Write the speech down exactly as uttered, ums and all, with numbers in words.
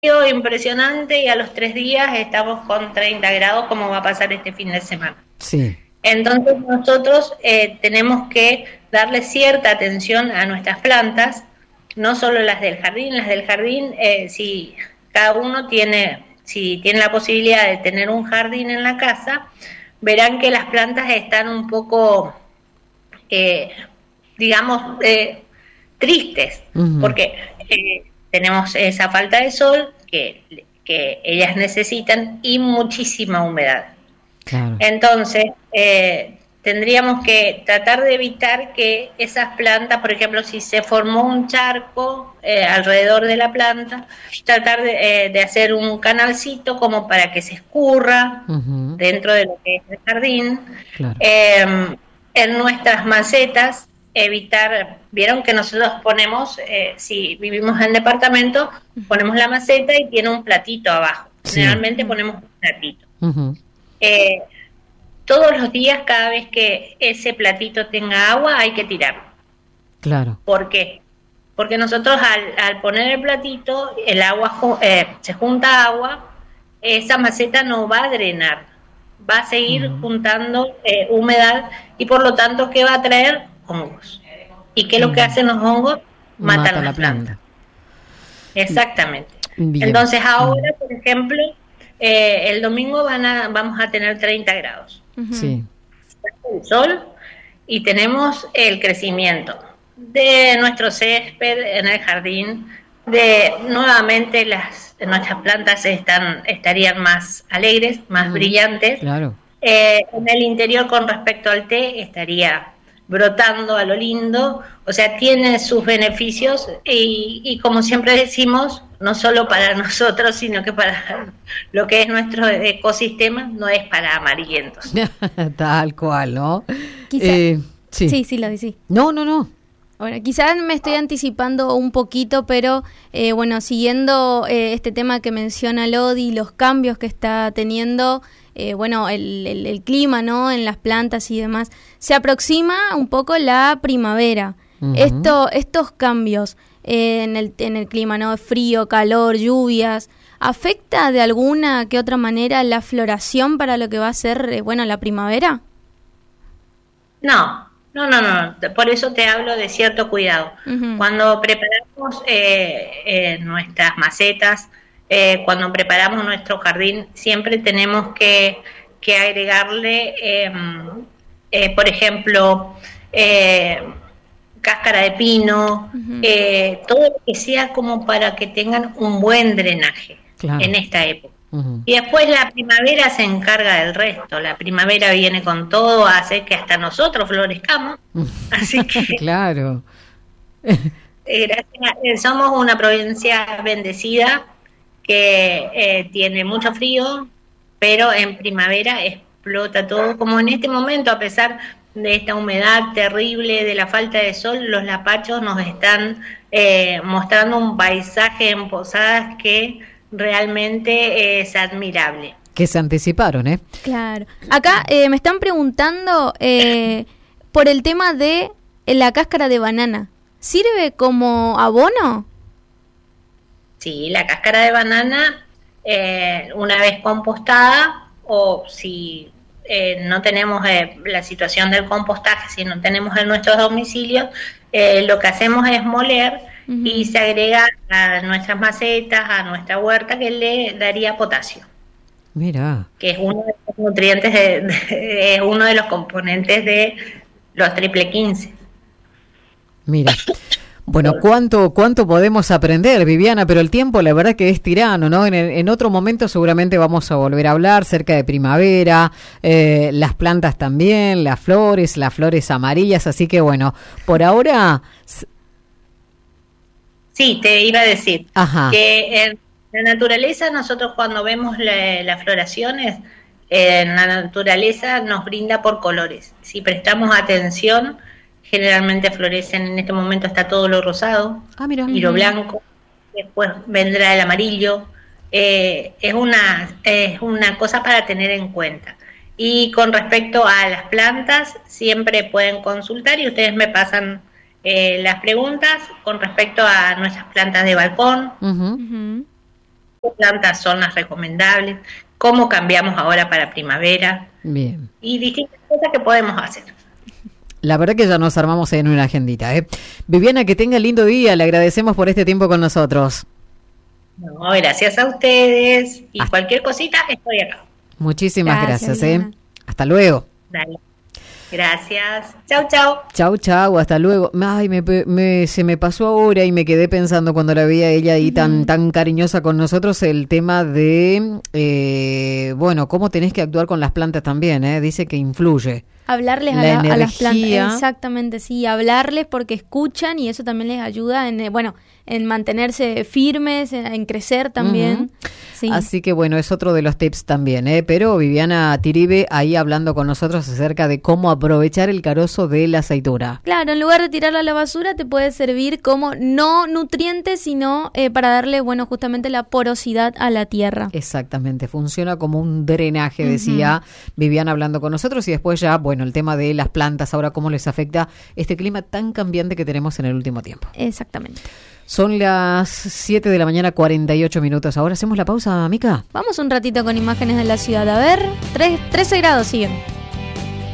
frío impresionante y a los tres días estamos con treinta grados, como va a pasar este fin de semana. Sí. Entonces nosotros eh, tenemos que darle cierta atención a nuestras plantas, no solo las del jardín, las del jardín, eh, si cada uno tiene, si tiene la posibilidad de tener un jardín en la casa, verán que las plantas están un poco, eh, digamos, eh, tristes, uh-huh. porque eh, tenemos esa falta de sol que, que ellas necesitan y muchísima humedad. Claro. Entonces, eh, tendríamos que tratar de evitar que esas plantas, por ejemplo, si se formó un charco eh, alrededor de la planta, tratar de, eh, de hacer un canalcito como para que se escurra uh-huh. dentro de lo que es el jardín. Claro. Eh, en nuestras macetas, evitar, vieron que nosotros ponemos, eh, si vivimos en departamento, ponemos la maceta y tiene un platito abajo. Sí. Generalmente ponemos un platito. Uh-huh. Eh, todos los días, cada vez que ese platito tenga agua, hay que tirarlo. Claro. ¿Por qué? Porque nosotros al, al poner el platito, el agua eh, se junta agua, esa maceta no va a drenar, va a seguir uh-huh. juntando eh, humedad y por lo tanto, ¿qué va a traer? Hongos. ¿Y qué es uh-huh. lo que hacen los hongos? Matan Mata las la planta. plantas. Exactamente. Bien. Entonces ahora, uh-huh. por ejemplo, Eh, el domingo van a, vamos a tener treinta grados. Uh-huh. Sí. El sol y tenemos el crecimiento de nuestro césped en el jardín, de nuevamente las nuestras plantas están estarían más alegres, más uh-huh. brillantes. Claro. Eh, en el interior con respecto al té estaría brotando a lo lindo, o sea, tiene sus beneficios y, y como siempre decimos, no solo para nosotros, sino que para lo que es nuestro ecosistema, no es para amarillentos. Tal cual, ¿no? Quizá, eh, sí. sí, sí, lo sí. No, no, no. Bueno, quizás me estoy anticipando un poquito, pero eh, bueno, siguiendo eh, este tema que menciona Lodi, los cambios que está teniendo, eh, bueno, el, el, el clima, ¿no? En las plantas y demás, se aproxima un poco la primavera. Uh-huh. Esto, estos cambios eh, en el en el clima, ¿no? Frío, calor, lluvias, ¿afecta de alguna que otra manera la floración para lo que va a ser, eh, bueno, la primavera? No. No, no, no, por eso te hablo de cierto cuidado. Uh-huh. Cuando preparamos eh, eh, nuestras macetas, eh, cuando preparamos nuestro jardín, siempre tenemos que, que agregarle, eh, eh, por ejemplo, eh, cáscara de pino, uh-huh. eh, todo lo que sea como para que tengan un buen drenaje claro. en esta época. Uh-huh. Y después la primavera se encarga del resto. La primavera viene con todo, hace que hasta nosotros florezcamos. Así que claro. eh, gracias, somos una provincia bendecida que eh, tiene mucho frío, pero en primavera explota todo. Como en este momento, a pesar de esta humedad terrible, de la falta de sol, los lapachos nos están eh, mostrando un paisaje en Posadas que realmente es admirable. Que se anticiparon, ¿eh? Claro. Acá eh, me están preguntando eh, por el tema de la cáscara de banana. ¿Sirve como abono? Sí, la cáscara de banana, eh, una vez compostada, o si eh, no tenemos eh, la situación del compostaje, si no tenemos en nuestros domicilios, eh, lo que hacemos es moler uh-huh. y se agrega a nuestras macetas, a nuestra huerta, que le daría potasio. Mira. Que es uno de los nutrientes, de, de, es uno de los componentes de los triple quince. Mira. Bueno, ¿cuánto cuánto podemos aprender, Viviana? Pero el tiempo, la verdad que es tirano, ¿no? En, en otro momento seguramente vamos a volver a hablar cerca de primavera, eh, las plantas también, las flores, las flores amarillas, así que bueno, por ahora... Sí, te iba a decir Ajá. que en la naturaleza nosotros cuando vemos la, las floraciones, en la naturaleza nos brinda por colores. Si prestamos atención, generalmente florecen, en este momento está todo lo rosado ah, mira. y lo blanco, después vendrá el amarillo. Eh, es una es una cosa para tener en cuenta. Y con respecto a las plantas, siempre pueden consultar y ustedes me pasan Eh, las preguntas con respecto a nuestras plantas de balcón, uh-huh. qué plantas son las recomendables, cómo cambiamos ahora para primavera. Bien. Y distintas cosas que podemos hacer. La verdad que ya nos armamos en una agendita, ¿eh? Viviana, que tenga lindo día, le agradecemos por este tiempo con nosotros. No, gracias a ustedes, y Hasta. Cualquier cosita estoy acá. Muchísimas gracias, Gracias, ¿eh? Hasta luego. Dale. Gracias. Chau, chau. Chau, chau, hasta luego. Ay, me, me, se me pasó ahora y me quedé pensando cuando la vi a ella ahí uh-huh. tan, tan cariñosa con nosotros, el tema de, eh, bueno, cómo tenés que actuar con las plantas también, ¿eh? Dice que influye. Hablarles a, la, a las plantas, exactamente, sí, hablarles porque escuchan y eso también les ayuda en, bueno, en mantenerse firmes, en, en crecer también. Uh-huh. Sí. Así que bueno, es otro de los tips también, ¿eh? Pero Viviana Tiribe ahí hablando con nosotros acerca de cómo aprovechar el carozo de la aceituna. Claro, en lugar de tirarla a la basura te puede servir como no nutriente, sino eh, para darle, bueno, justamente la porosidad a la tierra. Exactamente, funciona como un drenaje, decía uh-huh. Viviana hablando con nosotros, y después ya, bueno, el tema de las plantas, ahora cómo les afecta este clima tan cambiante que tenemos en el último tiempo. Exactamente. Son las siete de la mañana, cuarenta y ocho minutos. Ahora hacemos la pausa, Mica. Vamos un ratito con imágenes de la ciudad. A ver, tres, trece grados siguen.